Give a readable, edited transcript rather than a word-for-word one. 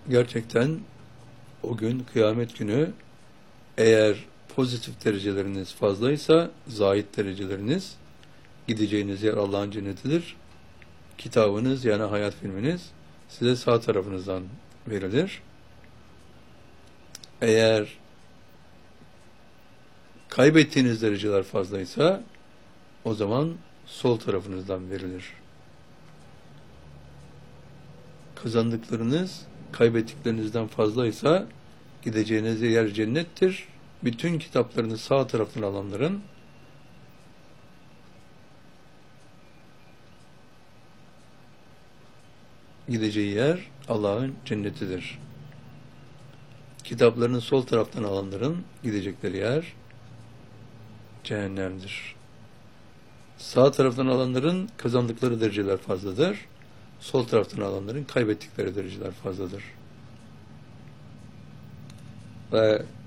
gerçekten o gün, kıyamet günü, eğer pozitif dereceleriniz fazlaysa, zahid dereceleriniz, gideceğiniz yer Allah'ın cennetidir. Kitabınız, yani hayat filminiz, size sağ tarafınızdan verilir. Eğer kaybettiğiniz dereceler fazlaysa, o zaman sol tarafınızdan verilir. Kazandıklarınız kaybettiklerinizden fazlaysa, gideceğiniz yer cennettir. Bütün kitaplarını sağ taraftan alanların gideceği yer Allah'ın cennetidir. Kitaplarını sol taraftan alanların gidecekleri yer cehennemdir. Sağ taraftan alanların kazandıkları dereceler fazladır. Sol taraftan alanların kaybettikleri dereceler fazladır. Ve